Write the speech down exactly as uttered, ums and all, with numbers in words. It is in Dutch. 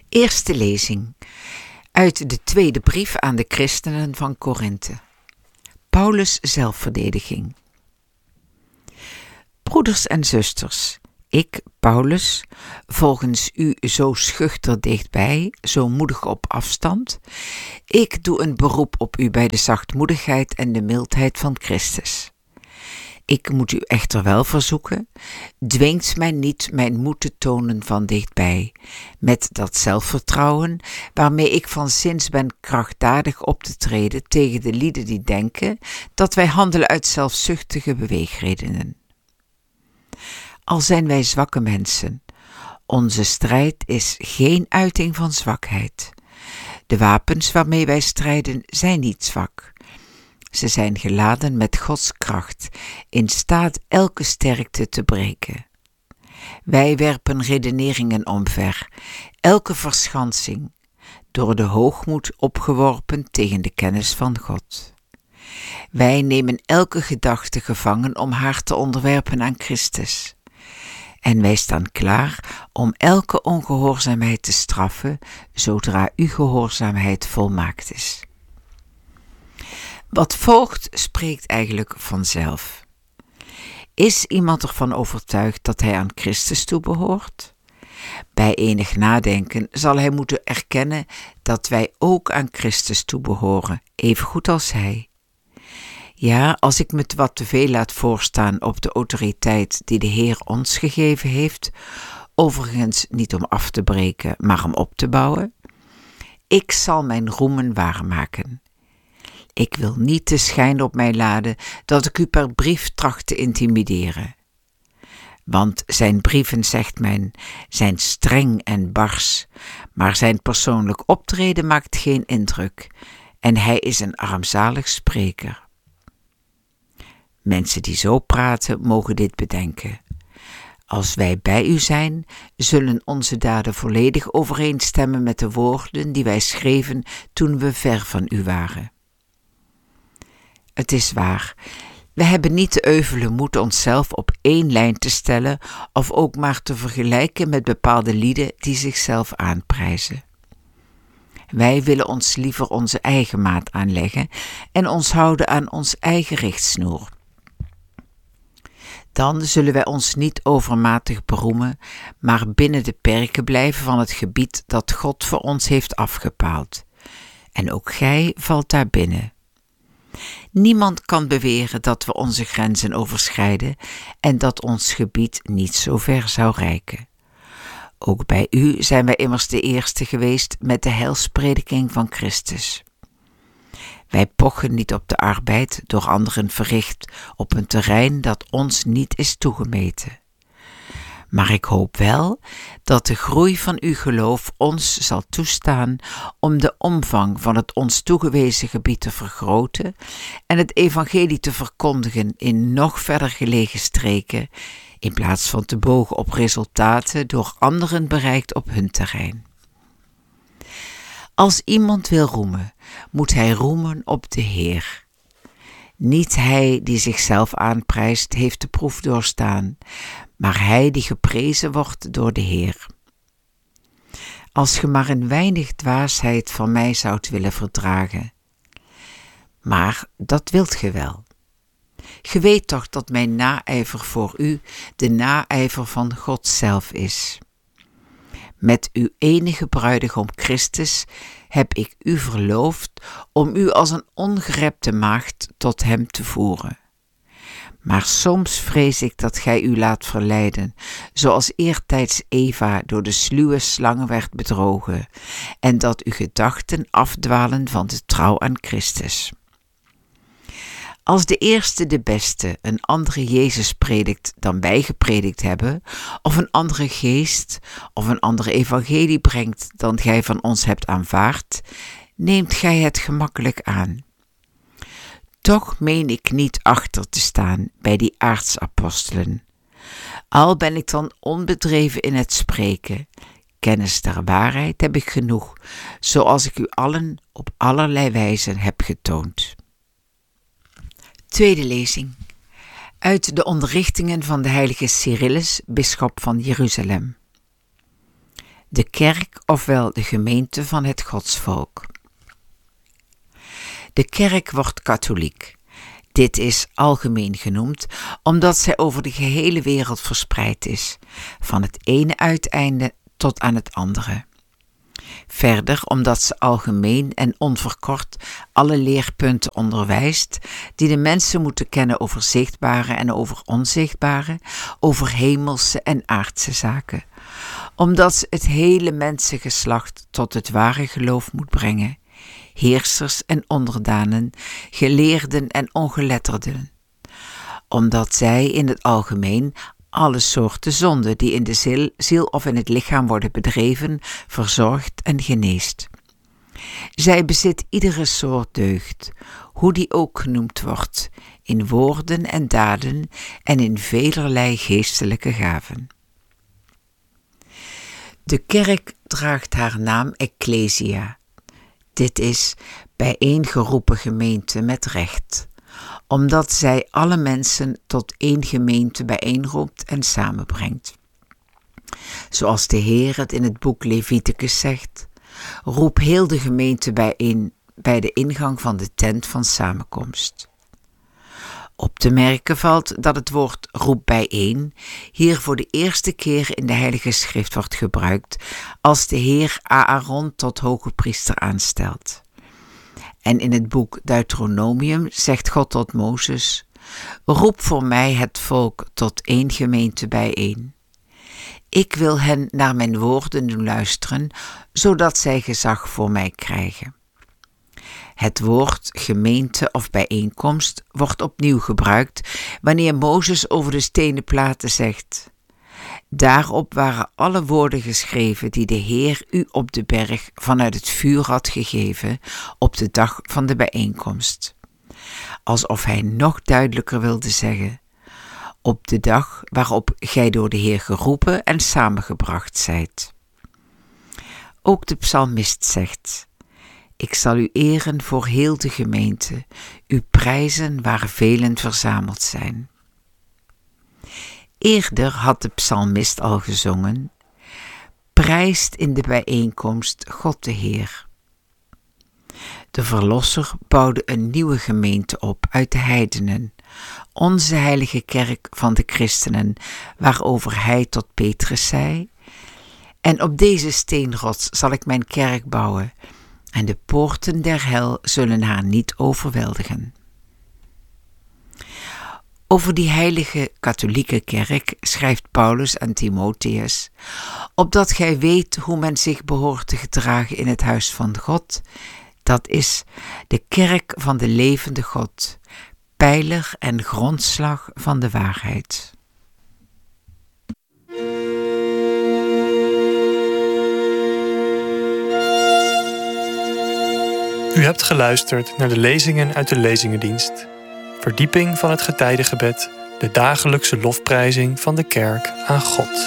Eerste lezing uit de tweede brief aan de christenen van Korinthe. Paulus' zelfverdediging. Broeders en zusters, ik, Paulus, volgens u zo schuchter dichtbij, zo moedig op afstand, ik doe een beroep op u bij de zachtmoedigheid en de mildheid van Christus. Ik moet u echter wel verzoeken, dwingt mij niet mijn moed te tonen van dichtbij, met dat zelfvertrouwen waarmee ik van zins ben krachtdadig op te treden tegen de lieden die denken dat wij handelen uit zelfzuchtige beweegredenen. Al zijn wij zwakke mensen, onze strijd is geen uiting van zwakheid. De wapens waarmee wij strijden zijn niet zwak. Ze zijn geladen met Gods kracht, in staat elke sterkte te breken. Wij werpen redeneringen omver, elke verschansing, door de hoogmoed opgeworpen tegen de kennis van God. Wij nemen elke gedachte gevangen om haar te onderwerpen aan Christus. En wij staan klaar om elke ongehoorzaamheid te straffen, zodra uw gehoorzaamheid volmaakt is. Wat volgt spreekt eigenlijk vanzelf. Is iemand ervan overtuigd dat hij aan Christus toebehoort? Bij enig nadenken zal hij moeten erkennen dat wij ook aan Christus toebehoren, evengoed als hij. Ja, als ik me wat te veel laat voorstaan op de autoriteit die de Heer ons gegeven heeft, overigens niet om af te breken, maar om op te bouwen, ik zal mijn roemen waarmaken. Ik wil niet de schijn op mij laden dat ik u per brief tracht te intimideren. Want zijn brieven, zegt men, zijn streng en bars, maar zijn persoonlijk optreden maakt geen indruk en hij is een armzalig spreker. Mensen die zo praten mogen dit bedenken. Als wij bij u zijn, zullen onze daden volledig overeenstemmen met de woorden die wij schreven toen we ver van u waren. Het is waar, we hebben niet de euvele moed onszelf op één lijn te stellen of ook maar te vergelijken met bepaalde lieden die zichzelf aanprijzen. Wij willen ons liever onze eigen maat aanleggen en ons houden aan ons eigen richtsnoer. Dan zullen wij ons niet overmatig beroemen, maar binnen de perken blijven van het gebied dat God voor ons heeft afgepaald. En ook gij valt daar binnen. Niemand kan beweren dat we onze grenzen overschrijden en dat ons gebied niet zo ver zou reiken. Ook bij u zijn wij immers de eerste geweest met de heilsprediking van Christus. Wij pochen niet op de arbeid door anderen verricht op een terrein dat ons niet is toegemeten. Maar ik hoop wel dat de groei van uw geloof ons zal toestaan om de omvang van het ons toegewezen gebied te vergroten en het evangelie te verkondigen in nog verder gelegen streken, in plaats van te bogen op resultaten door anderen bereikt op hun terrein. Als iemand wil roemen, moet hij roemen op de Heer. Niet hij die zichzelf aanprijst, heeft de proef doorstaan, maar hij die geprezen wordt door de Heer. Als ge maar een weinig dwaasheid van mij zoudt willen verdragen. Maar dat wilt ge wel. Ge weet toch dat mijn naijver voor u de naijver van God zelf is. Met uw enige bruidegom Christus heb ik u verloofd om u als een ongerepte maagd tot hem te voeren. Maar soms vrees ik dat gij u laat verleiden, zoals eertijds Eva door de sluwe slangen werd bedrogen, en dat uw gedachten afdwalen van de trouw aan Christus. Als de eerste de beste een andere Jezus predikt dan wij gepredikt hebben, of een andere geest, of een andere evangelie brengt dan gij van ons hebt aanvaard, neemt gij het gemakkelijk aan. Toch meen ik niet achter te staan bij die aartsapostelen. Al ben ik dan onbedreven in het spreken, kennis der waarheid heb ik genoeg, zoals ik u allen op allerlei wijzen heb getoond. Tweede lezing uit de onderrichtingen van de heilige Cyrillus, bisschop van Jeruzalem. De kerk, ofwel de gemeente van het godsvolk. De kerk wordt katholiek. Dit is algemeen genoemd, omdat zij over de gehele wereld verspreid is, van het ene uiteinde tot aan het andere. Verder omdat ze algemeen en onverkort alle leerpunten onderwijst die de mensen moeten kennen over zichtbare en over onzichtbare, over hemelse en aardse zaken. Omdat ze het hele mensengeslacht tot het ware geloof moet brengen, heersers en onderdanen, geleerden en ongeletterden. Omdat zij in het algemeen alle soorten zonden die in de ziel, ziel of in het lichaam worden bedreven, verzorgt en geneest. Zij bezit iedere soort deugd, hoe die ook genoemd wordt, in woorden en daden en in velerlei geestelijke gaven. De kerk draagt haar naam Ecclesia. Dit is bijeengeroepen gemeente met recht, omdat zij alle mensen tot één gemeente bijeenroept en samenbrengt. Zoals de Heer het in het boek Leviticus zegt: roep heel de gemeente bijeen bij de ingang van de tent van samenkomst. Op te merken valt dat het woord roep bijeen hier voor de eerste keer in de Heilige Schrift wordt gebruikt als de Heer Aaron tot hoge priester aanstelt. En in het boek Deuteronomium zegt God tot Mozes: roep voor mij het volk tot één gemeente bijeen. Ik wil hen naar mijn woorden doen luisteren, zodat zij gezag voor mij krijgen. Het woord gemeente of bijeenkomst wordt opnieuw gebruikt wanneer Mozes over de stenen platen zegt: daarop waren alle woorden geschreven die de Heer u op de berg vanuit het vuur had gegeven op de dag van de bijeenkomst. Alsof hij nog duidelijker wilde zeggen: op de dag waarop gij door de Heer geroepen en samengebracht zijt. Ook de psalmist zegt: ik zal u eren voor heel de gemeente, u prijzen waar velen verzameld zijn. Eerder had de psalmist al gezongen: prijst in de bijeenkomst God de Heer. De Verlosser bouwde een nieuwe gemeente op uit de heidenen, onze heilige kerk van de christenen, waarover hij tot Petrus zei: en op deze steenrots zal ik mijn kerk bouwen, en de poorten der hel zullen haar niet overweldigen. Over die heilige katholieke kerk schrijft Paulus aan Timotheus: opdat gij weet hoe men zich behoort te gedragen in het huis van God, dat is de kerk van de levende God, pijler en grondslag van de waarheid. U hebt geluisterd naar de lezingen uit de Lezingendienst. Verdieping van het getijdengebed, de dagelijkse lofprijzing van de kerk aan God.